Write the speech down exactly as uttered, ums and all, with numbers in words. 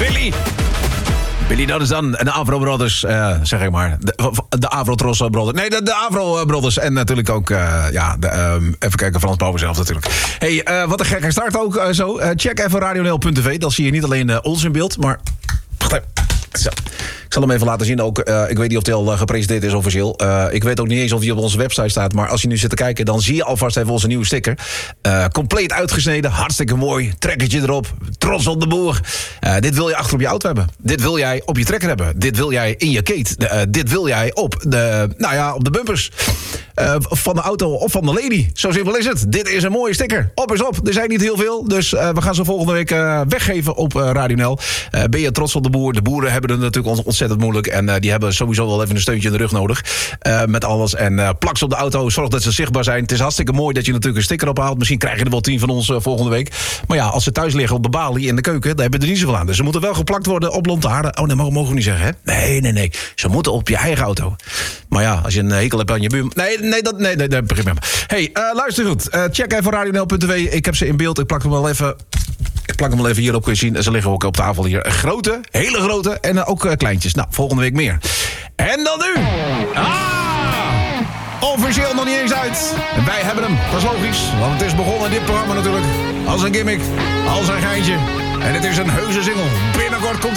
Billy. Billy, dat is dan de Avro Brothers, uh, zeg ik maar. De, de Avro Tros Brothers. Nee, de, de Avro Brothers. En natuurlijk ook, uh, ja, de, um, even kijken, Frans Bouwer zelf natuurlijk. Hey, uh, wat een gekke start ook uh, zo. Uh, check even radionl punt t v. Dan zie je niet alleen uh, ons in beeld, maar... Wacht even. Zo. Ik zal hem even laten zien ook. Uh, ik weet niet of hij al uh, gepresenteerd is officieel. Uh, ik weet ook niet eens of hij op onze website staat. Maar als je nu zit te kijken, dan zie je alvast even onze nieuwe sticker. Uh, compleet uitgesneden, hartstikke mooi. Trekkertje erop, trots op de boer. Uh, dit wil je achter op je auto hebben. Dit wil jij op je trekker hebben. Dit wil jij in je keet. Uh, dit wil jij op de, nou ja, op de bumpers. Uh, van de auto of van de lady. Zo simpel is het. Dit is een mooie sticker. Op is op. Er zijn niet heel veel. Dus uh, we gaan ze volgende week uh, weggeven op uh, RadioNL. Uh, ben je trots op de boer? De boeren hebben het natuurlijk ontzettend moeilijk. En uh, die hebben sowieso wel even een steuntje in de rug nodig. Uh, met alles. En uh, plak ze op de auto. Zorg dat ze zichtbaar zijn. Het is hartstikke mooi dat je natuurlijk een sticker ophaalt. Misschien krijg je er wel tien van ons uh, volgende week. Maar ja, als ze thuis liggen op de balie in de keuken, dan hebben we er niet zoveel aan. Dus ze moeten wel geplakt worden op lantaarnen. Oh, dat mogen we niet zeggen, hè? Nee, nee, nee. Ze moeten op je eigen auto. Maar ja, als je een hekel hebt aan je buur... Nee, nee, dat... Nee, nee, nee, begrijp me. Hey, uh, luister goed. Uh, check even radionl punt t v. Ik heb ze in beeld. Ik plak hem wel even... Ik plak hem wel even hierop, kun je zien. Ze liggen ook op tafel hier. Grote, hele grote en uh, ook uh, kleintjes. Nou, volgende week meer. En dan nu. Ah! Officieel nog niet eens uit. Wij hebben hem. Dat is logisch. Want het is begonnen, dit programma natuurlijk. Als een gimmick. Als een geintje. En het is een heuse single. Binnenkort komt